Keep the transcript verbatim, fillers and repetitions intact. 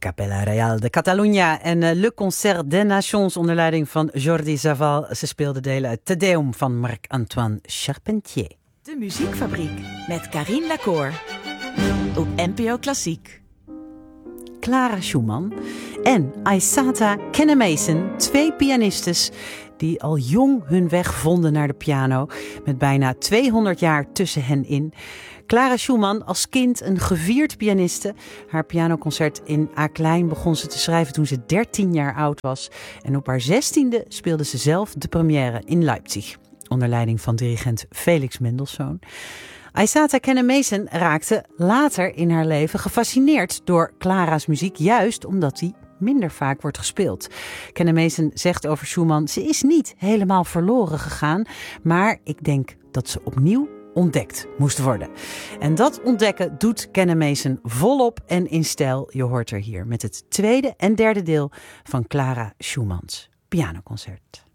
Capella Real de Catalunya en uh, Le Concert des Nations onder leiding van Jordi Savall. Ze speelden delen uit Te Deum van Marc-Antoine Charpentier. De Muziekfabriek met Carine Lacour op N P O Klassiek. Clara Schumann en Aissata Kenne-Mason, twee pianistes die al jong hun weg vonden naar de piano, met bijna tweehonderd jaar tussen hen in. Clara Schumann, als kind een gevierd pianiste. Haar pianoconcert in A Klein begon ze te schrijven toen ze dertien jaar oud was. En op haar zestiende speelde ze zelf de première in Leipzig, onder leiding van dirigent Felix Mendelssohn. Aissata Kenne-Mason raakte later in haar leven gefascineerd door Clara's muziek, juist omdat die minder vaak wordt gespeeld. Kenne-Mason zegt over Schumann: ze is niet helemaal verloren gegaan, maar ik denk dat ze opnieuw ontdekt moest worden. En dat ontdekken doet Kenne-Mason volop en in stijl. Je hoort er hier met het tweede en derde deel van Clara Schumann's pianoconcert.